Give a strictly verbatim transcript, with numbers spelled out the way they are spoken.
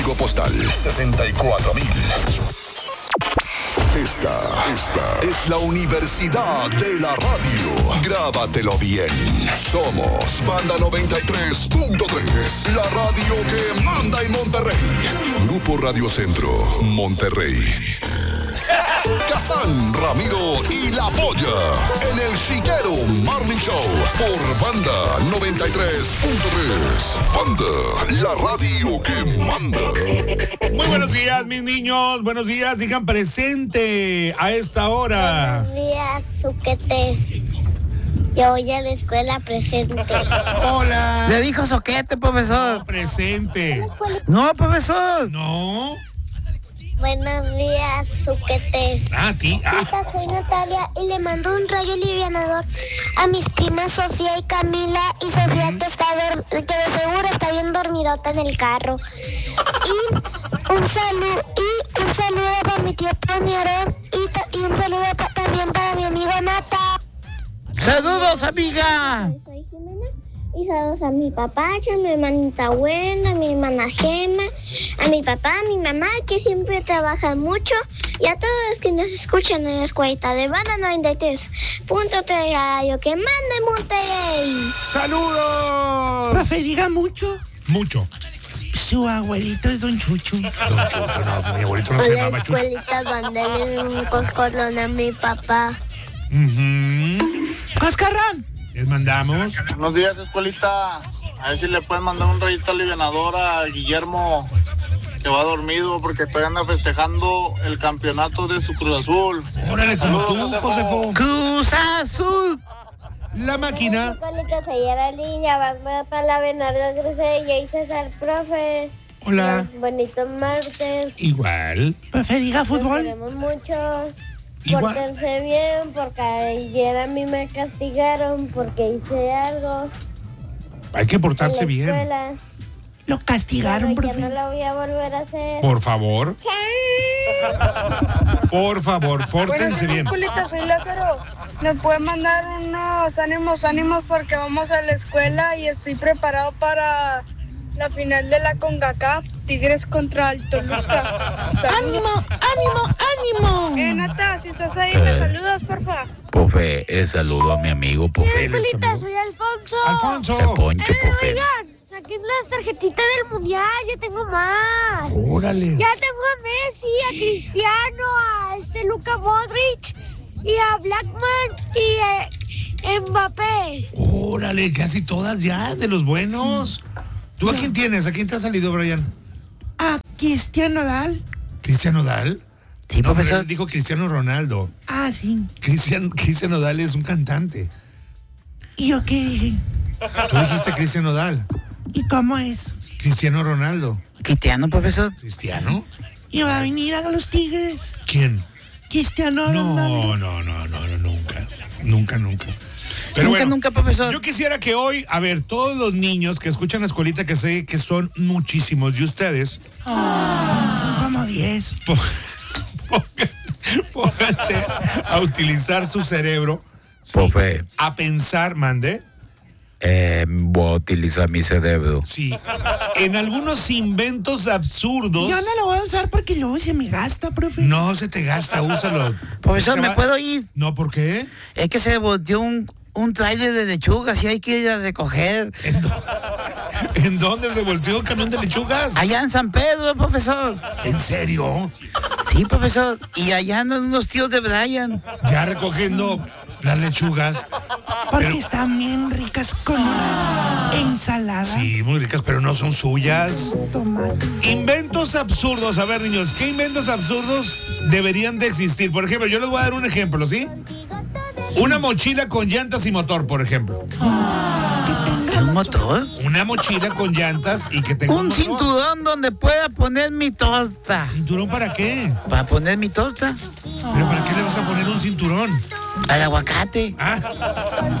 Postal sesenta y cuatro mil. Esta, esta es la Universidad de la Radio. Grábatelo bien. Somos Banda noventa y tres punto tres, la radio que manda en Monterrey. Grupo Radio Centro, Monterrey. Kazán, Ramiro y La Polla en el Chiquero Morning Show por Banda noventa y tres punto tres. Banda, la radio que manda. Muy buenos días, mis niños. Buenos días, digan presente a esta hora. Buenos días, Suquete. Yo voy a la escuela presente. Hola. Le dijo soquete, profesor. No, presente. No, profesor. No. Buenos días, Suquete. Ah, a ti. Ah. Hola, soy Natalia y le mando un rayo alivianador a mis primas Sofía y Camila. Y Sofía que está dor- que de seguro está bien dormidota en el carro. Y un saludo y un saludo para mi tío Pañarón y, ta- y un saludo pa- también para mi amigo Nata. Saludos, amiga. Soy Jimena. Y saludos a mi papá, a mi hermanita buena, a mi hermana Gema, a mi papá, a mi mamá, que siempre trabajan mucho, y a todos los que nos escuchan en la escuelita de Banda noventa y tres punto tres Radio que manda Monterrey. ¡Saludos! Profe, diga mucho. Mucho. Su abuelito es Don Chucho. Don Chucho, no, mi abuelito no se Hola, llamaba Chucho. escuelita, mándale un coscorrón a mi papá. Uh-huh. ¡Cascarrón! Les mandamos. Buenos días, escuelita. A ver si le pueden mandar un rayito alivianador a Guillermo, que va dormido porque todavía anda festejando el campeonato de su Cruz Azul. Órale, como tú, Saludos, Josefo. Cruz Azul. La máquina. Escuelita, soy Aralilla, va para la Bernardo Grosella y César, profe. Hola. Bonito martes. Igual. Profe, diga Los fútbol. queremos mucho. Igual. Pórtense bien, porque ayer a mí me castigaron porque hice algo Hay que en portarse la bien. escuela. Lo castigaron, Pero ya profe. no lo voy a volver a hacer. Por favor. Por favor, pórtense bien. Escuelita, soy Lázaro. ¿Me pueden mandar unos ánimos, ánimos? Porque vamos a la escuela y estoy preparado para la final de la CONCACAF, Tigres contra el Toluca. ¡Ánimo, ánimo, ánimo! Eh, Nata, si estás ahí, me saludas, porfa. Profe, eh, saludo a mi amigo, profe. Escuelita, soy Alfonso. El Alfonso. Poncho, profe. Oigan, saquen las tarjetitas del mundial, ya tengo más. Órale. Ya tengo a Messi, a Cristiano, a este Luka Modric y a Blackman y a Mbappé. Órale, casi todas ya, de los buenos. ¿Tú a quién tienes? ¿A quién te ha salido, Brian? A Cristiano Dal. ¿Cristiano Dal? Sí, No, pero profesor. él dijo Cristiano Ronaldo. Ah, sí. Cristian, Cristiano Dal es un cantante. ¿Y yo qué dije? Tú dijiste Cristiano Dal. ¿Y cómo es? Cristiano Ronaldo. Cristiano, profesor. ¿Cristiano? ¿Y va a venir a los Tigres? ¿Quién? Cristiano No, Ronaldo. no, no, no, no, nunca. Nunca, nunca. Pero Nunca, bueno, nunca, profesor. yo quisiera que hoy, a ver, todos los niños que escuchan la escuelita, que sé que son muchísimos de ustedes, Son como diez. po- pongan- pónganse a utilizar su cerebro, sí, Profe, a pensar, mande, eh, voy a utilizar mi cerebro. sí, en algunos inventos absurdos. Yo no lo voy a usar porque luego se me gasta, profe. No se te gasta, úsalo. Profesor, Te ¿me va- puedo ir? No, ¿por qué? Es que se volteó un, un tráiler de lechugas y hay que ir a recoger. ¿En, dó- ¿En dónde se volteó un camión de lechugas? Allá en San Pedro, profesor. ¿En serio? Sí, profesor. Y allá andan unos tíos de Brian. Ya recogiendo las lechugas. Porque Pero- están bien ricas con una ensalada. Sí, muy ricas, pero no son suyas. Tomate. Inventos absurdos. A ver, niños, ¿qué inventos absurdos deberían de existir? Por ejemplo, yo les voy a dar un ejemplo, ¿sí? Una mochila con llantas y motor, por ejemplo. ¿Un motor? Una mochila con llantas y que tenga un Un motor. cinturón donde pueda poner mi torta. ¿Cinturón para qué? ¿Para poner mi torta? ¿Pero para qué le vas a poner un cinturón? Al aguacate. Ah,